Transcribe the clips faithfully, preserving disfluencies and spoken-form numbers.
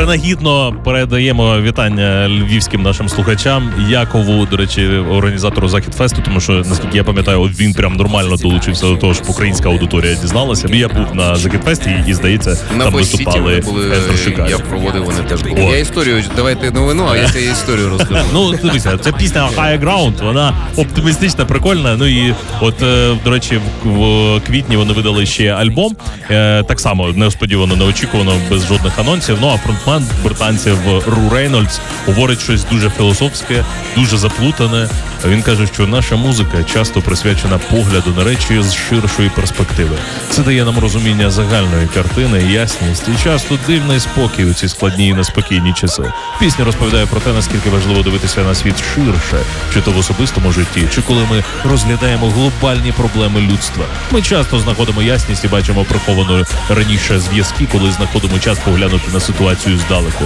принагідно передаємо вітання львівським нашим слухачам, Якову, до речі, організатору Західфесту, тому що, наскільки я пам'ятаю, він прям нормально долучився до того, щоб українська аудиторія дізналася. Я був на Західфесті і, здається, на там виступали Ендрошикарі. Я проводив, вони теж були. Я історію, давайте новину, а я цю історію розкажу. Ну, дивіться, ця пісня High Ground, вона оптимістична, прикольна. Ну і от, до речі, в квітні вони видали ще альбом. Так само несподівано, неочікувано, без жодних анонсів. Ну, а фронтмен британців Ру Рейнольдс говорить щось дуже філософське, дуже заплутане. Він каже, що наша музика часто присвячена погляду на речі з ширшої перспективи. Це дає нам розуміння загальної картини, ясність і часто дивний спокій у ці складні і неспокійні часи. Пісня розповідає про те, наскільки важливо дивитися на світ ширше, чи то в особистому житті, чи коли ми розглядаємо глобальні проблеми людства. Ми часто знаходимо ясність і бачимо приховану раніше зв'язки, коли знаходимо час поглянути на ситуацію здалеку.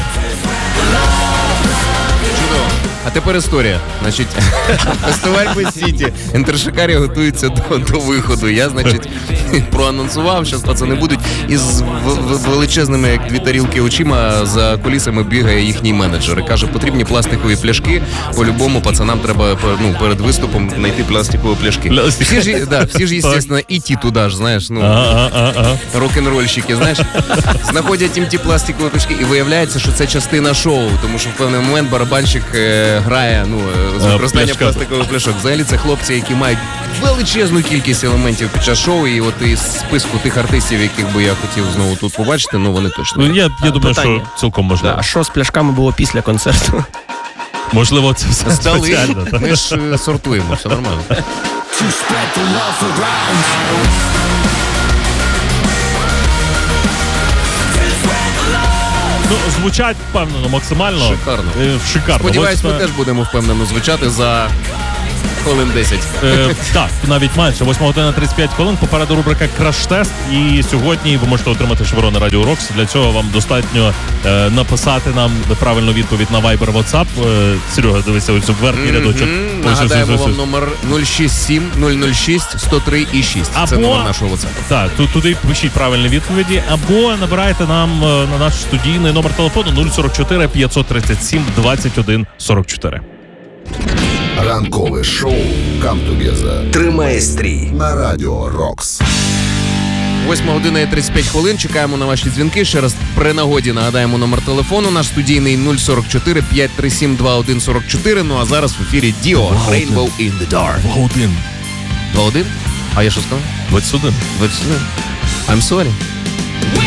А тепер історія. Значить, фестиваль Бест-Сіті. Ендрошикарі готуються до, до виходу. Я, значить, проанонсував, зараз пацани будуть. Із величезними, як дві тарілки очима, за кулісами бігає їхній менеджер. І каже, потрібні пластикові пляшки. По-любому пацанам треба, ну, перед виступом знайти пластикові пляшки. Всі ж, да, всі ж, естественно, іти туди ж, знаєш, ну, рок-н-рольщики, знаєш. Знаходять їм ті пластикові пляшки, і виявляється, що це частина шоу, тому що в певний момент барабанщик грає, ну, з використання пластикових пляшок. Взагалі це хлопці, які мають величезну кількість елементів під час шоу, і от із списку тих артистів, яких би я хотів знову тут побачити, ну вони точно. Ну, я, я думаю, що цілком можливо. А що з пляшками було після концерту? Можливо, це все здали. спеціально. Ми ж сортуємо, все нормально. Ну, звучать впевнено, максимально. Шикарно. Е, шикарно. Сподіваюсь, Ось, ми теж будемо впевнено звучати за хвилин десять. Е, так, навіть менше. восьма година тридцять п'ять хвилин. Попереду рубрика «Краш-тест». І сьогодні ви можете отримати шеврон на Радіо Рокс. Для цього вам достатньо е, написати нам правильну відповідь на Viber, WhatsApp. Е, Серега, дивися, ось верхній mm-hmm. рядочок. Нагадаємо ось, ось, ось. вам номер нуль шість сім нуль нуль шість сто три і шість. Або, це номер нашого WhatsApp. Так, тут, туди пишіть правильні відповіді. Або набирайте нам е, на наш студійний номер телефону нуль сорок чотири п'ятсот тридцять сім двадцять один сорок чотири. Ранкове шоу «Come Together» тримає стрій на Радіо Рокс. восьма година і тридцять п'ять хвилин. Чекаємо на ваші дзвінки. Ще раз при нагоді нагадаємо номер телефону. Наш студійний нуль сорок чотири п'ятсот тридцять сім двадцять один сорок чотири. Ну а зараз в ефірі Діо Rainbow in the Dark. два один. два один? А я що сказав? двадцять один. двадцять один. I'm sorry.